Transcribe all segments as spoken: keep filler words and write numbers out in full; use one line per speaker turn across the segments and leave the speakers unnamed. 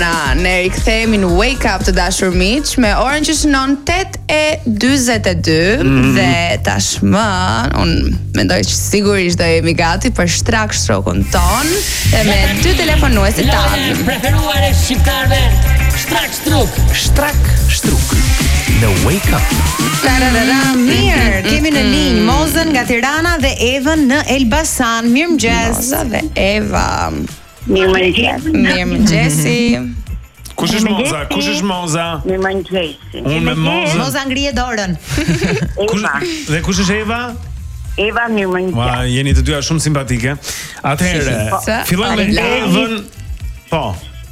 Tirana. Ne rikthehemi në Wake Up të dashur miq me orën që shënon tetë e dyzet e dy mm. dhe tashmë un mendoj që sigurisht do jemi gati për shtrak shtrokun ton dhe me dy telefonuesit tanë.
Preferuar e shqiptarëve, shtrak shtruk,
shtrak shtruk në Wake Up.
Tararara, mirë, kemi në linjë Mozën nga Tirana dhe Evën në Elbasan. Mirëmëngjes.
Moza dhe Eva.
Mirëmëngjes.
Mirëmëngjesi.
Kush është Moza? Kush është Moza?
Mirëmëngjesi.
Unë me Moza.
Moza ngrije dorën.
Kush dhe kush është Eva?
Eva, mirëmëngjes.
Ua, jeni të dyja shumë simpatike. Atëherë, fillojmë me Evën. Po.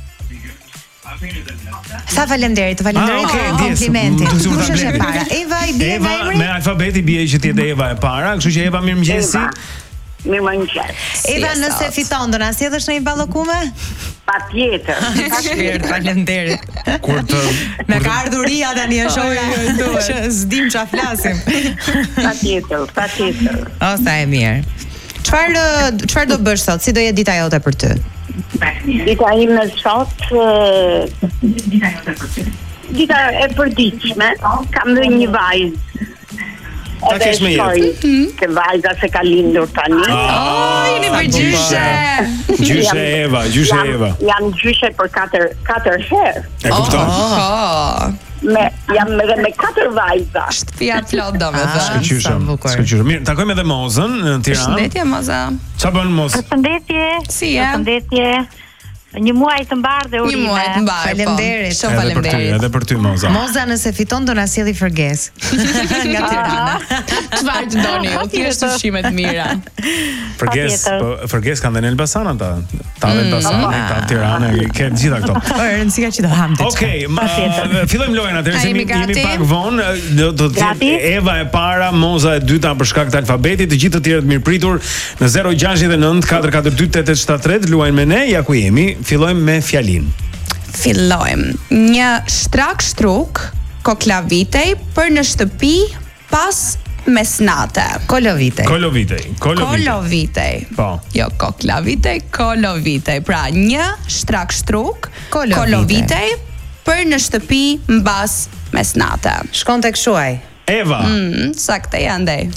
Sa faleminderit, faleminderit
ah, okay,
për komplimentin. Kush është e para? Eva i bie
Eva me alfabeti bie që ti je Eva e para, kështu që Eva mirëmëngjesi.
Mirëmëngjes.
Eva, nëse fiton do na sjellësh në një ballokume?
Patjetër.
Patjetër, faleminderit.
Kur të
me ka ardhuria tani e shohja që s'dim ç'a flasim.
Patjetër, patjetër.
O sa e mirë. Çfarë çfarë do bësh sot? Si do jetë dita jote për ty?
Dita ime sot Dita jote për ty Dita e përditshme. Kam dhe një vajzë.
Ta kesh me jetë.
Ke vajza se ka lindur tani.
Oh, jeni për gjyshe.
Gjyshe Eva, gjyshe Eva.
Jam gjyshe për katër katër herë.
E kupton?
Oh.
Me jam edhe me katër vajza.
Shtëpia plot domethënë.
Shkëlqyshëm. Shkëlqyshëm. Mirë, takojmë edhe Mozën në Tiranë.
Përshëndetje Moza.
Ç'a bën Moz?
Përshëndetje.
Si je?
Përshëndetje. Një muaj të mbarë dhe urime.
Një muaj të mbarë.
Faleminderit.
Shumë faleminderit.
Edhe për ty Moza.
Moza nëse fiton do na sjelli fërgesë. Nga Tirana.
Çfarë të doni? U thjesht ushqime të mira.
Fërges, po fërges kanë dhe në Elbasan ata. Ta në Elbasan, ta në Tiranë, ke gjitha këto.
Po rëndësia që do ham diçka.
Okej, fillojmë lojën atëherë se jemi pak vonë. Do të thotë Eva e para, Moza e dyta për shkak të alfabetit, të gjithë të tjerët mirëpritur në zero gjashtëdhjetë e nëntë katër katër dy tetë shtat tre luajnë me ne, ja ku jemi. Fillojmë me fjalin.
Fillojmë. Një shtrak shtruk koklavitej për në shtëpi pas mesnate.
Kolovitej.
Kolovitej.
Kolovitej.
Po.
Jo koklavitej, kolovitej. Pra një shtrak shtruk
kolovitej,
kolovitej për në shtëpi mbas mesnate.
Shkon tek shuaj.
Eva.
Mm, saktë andej.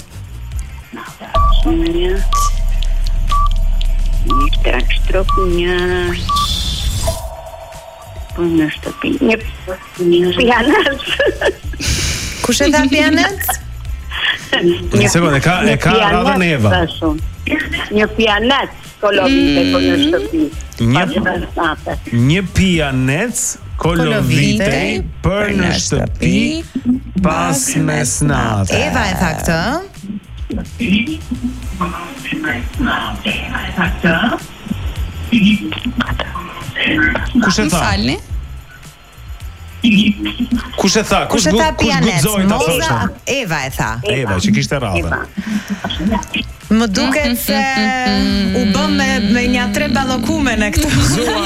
Një Një shtrak shtruk, një për në shtëpi. Një Një pianec.
Kush e tha pianec?
Një sekondë, ka e ka radhën Eva.
Një pianec kolovitej për në shtëpi.
Një Një pianec kolovitej për në shtëpi pas mesnate.
Eva e tha këtë.
Kush e tha?
Falni.
Kush e tha?
Kush e tha pianec?
Moza,
Eva e tha.
Eva, që kishte radhën.
Më duket se u bëm me, me një tre ballokume në këtë.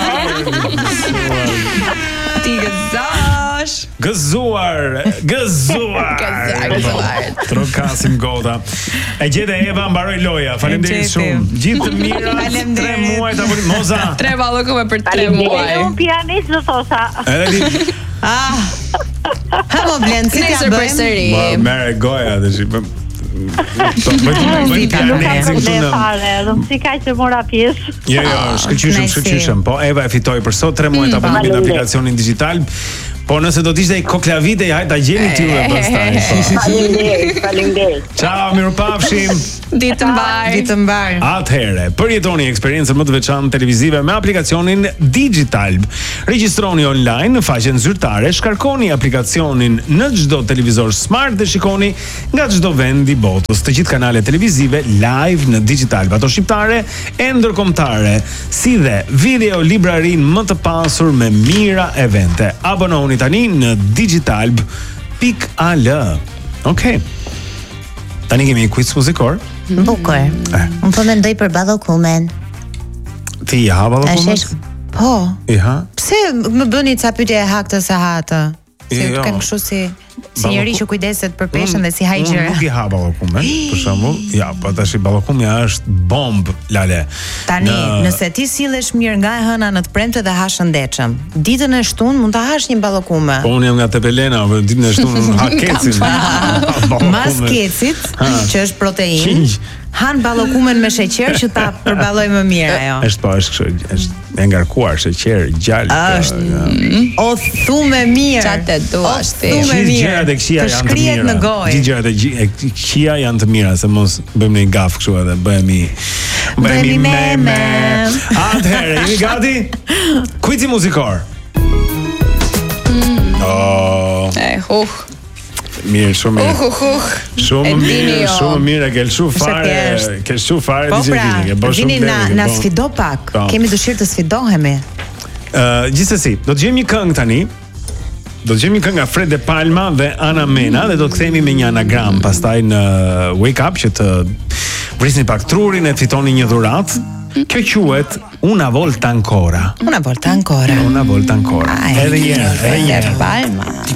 Ti gëzosh.
Gëzuar, gëzuar.
Gëzuar.
Trokasim goda. E gjete Eva, mbaroi loja. Faleminderit shumë. Gjithë të mira. tre muaj ta bëni Moza.
Tre ballokume për tre muaj.
Un pianist do thosha.
Edhe ti.
Ah. Ha mo blen, si ta bëjmë?
Ma merre goja tash. Po bëj pianecin
këtu. Do të sikaj që mora pjesë.
Jo, jo, shkëlqyshëm, shkëlqyshëm. Po Eva e fitoi për sot tre muaj ta bëni në aplikacionin digjital. Po nëse do të ishte koklavitej, hajde ta gjeni ti edhe pastaj.
Faleminderit, faleminderit.
Ciao, mirupafshim.
Ditë të mbar.
Ditë të mbar.
Atëherë, përjetoni eksperiencën më të veçantë televizive me aplikacionin Digital. Regjistroni online në faqen zyrtare, shkarkoni aplikacionin në çdo televizor smart dhe shikoni nga çdo vend i botës të gjithë kanalet televizive live në Digital. Ato shqiptare e ndërkombëtare, si dhe video librarin më të pasur me mira evente. Abononi tani në digitalb pikë al. Okej. Tani kemi një quiz muzikor.
Bukur. Unë po mendoj për ballokumen.
Ti ja ha ballokumen?
Po.
I ha?
Pse më bëni ca pyetje e haktës së hatë? Se
Jo.
kanë kështu si Si njeri që kujdeset për peshën dhe si haj
Unë
gjëra.
nuk i ha ballakumen, për shembull. Ja, po tash i ballakumja është bomb, Lale.
Tani,
Në-
nëse ti sillesh mirë nga e hëna në të premte dhe ha shëndetshëm, ditën e shtunë mund ta hash një ballakume.
Po unë jam nga Tepelena, po ditën e shtunë ha kecin.
Mas kecit,
Ha.
që është protein,
Qinj.
han ballakumen me sheqer që ta përballoj më mirë ajo.
Është po, është kështu, është e ngarkuar sheqer, gjallë.
Është.
ja.
O thume mirë.
Qatë e duash ti.
O thume
Gjithë
mirë.
gjërat e këqija
Të
janë të
shkrihet
mira.
në gojë.
Gjithë gjërat e gji- e këqija janë të mira, se mos bëjmë një gaf kështu edhe bëhemi
Bëhemi meme.
Atëherë, jemi gati? Quizi muzikor. Oh,
E, uh,
mirë, shumë mirë.
uh, uh, uh.
Shumë
E dini
mirë,
jo.
shumë mirë, e ke lëshu fare,
thjesht.
ke lëshu fare
Po
di
pra,
që ke bërë shumë
vini na
deri, ke
na
bërë-
sfido pak.
Po.
Kemi dëshirë të sfidohemi.
Ë, gjithsesi, do të gjejmë një këngë tani. Do të gjejmë një këngë nga Fred De Palma dhe Ana Mena dhe do të kthehemi me një anagram pastaj në Wake Up që të vrisni pak trurin e të fitoni një dhuratë. Kjo quhet Una volta ancora.
Una volta ancora.
Una volta ancora.
Ai.
Edhe një herë, edhe një herë.
Palma.